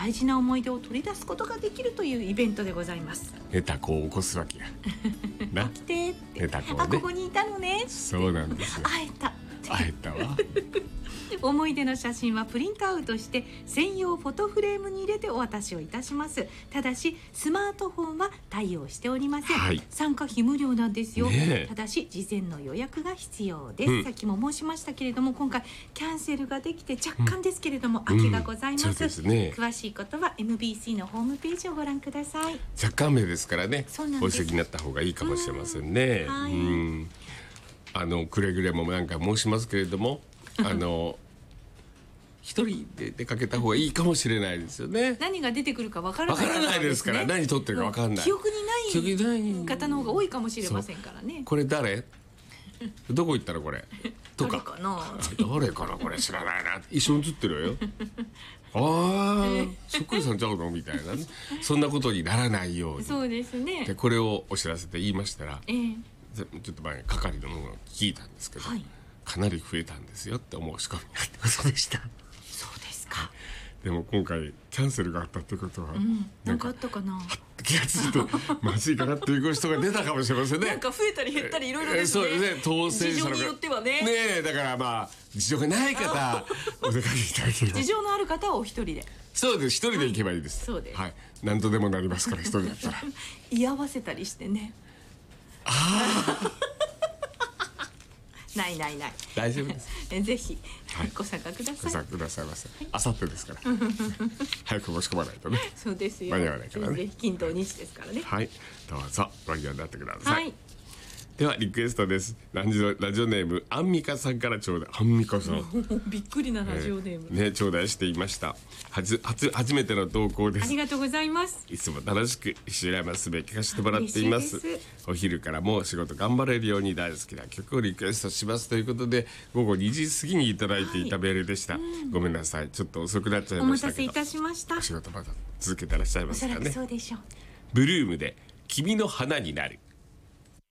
大事な思い出を取り出すことができるというイベントでございます。 ネタ子を起こすわけやな。 来てってネタ子をね、 あ、ここにいたのね。 そうなんですよ。 会えた。 会えたわ思い出の写真はプリントアウトして専用フォトフレームに入れてお渡しをいたします。ただしスマートフォンは対応しておりません、 はい、 参加費無料なんですよ、 ね、 ただし事前の予約が必要です、さっきも申しましたけれども今回キャンセルができて若干ですけれども、空きがございます、 そうですね、 詳しいことは MBC のホームページをご覧ください。 若干名ですからね、お席になった方がいいかもしれませんね。 はい、 くれぐれも何か申しますけれども一人で出かけた方がいいかもしれないですよね。 何が出てくるかわからないですから、何撮ってるかわかんない、 記憶にない方の方が多いかもしれませんからね。 これ誰どこ行ったのこれとか、 誰かな誰かなこれ知らないな、一緒に写ってるよああ、そっくりさんちゃうのみたいなね、そんなことにならないように。 そうですね。 でこれをお知らせで言いましたら、ちょっと前係の者が聞いたんですけど、かなり増えたんですよってお申し込みがあってことでした。 そうですか。 でも今回キャンセルがあったってことは、 なんかあったかな、 気がついてまずいかなっていう人が出たかもしれませんね。 なんか増えたり減ったりいろいろですね。 そうですね、当選者の事情によってはね。 ねえ、だからまあ事情がない方お出かけいただければ。 事情のある方はお一人で。 そうです、一人で行けばいいです。 そうです。 はい、何とでもなりますから一人だったら。 居合わせたりしてね。ないないない。 大丈夫です。 ぜひご参加ください。 ご参加くださいませ。あさってですから。早く申し込まないとね。 そうですよ。 間に合わないからね。 ぜひ金土日ですからね。 はい、どうぞご利用になってください。 はい。 ではリクエストです。ラジオネームアンミカさんからちょうだい。アンミカさんびっくりなラジオネーム、 ね、頂戴していました。初めての投稿です。 ありがとうございます。 いつも楽しく石浦すべ聞かせてもらっています。お昼からも仕事頑張れるように大好きな曲をリクエストしますということで、午後2時過ぎにいただいていたメールでした、ごめんなさい、ちょっと遅くなっちゃいおましたけど、 待たせいたしました。 お仕事まだ続けてらっしゃいますかね。 おそらくそうでしょう。 ブルームで君の花になる。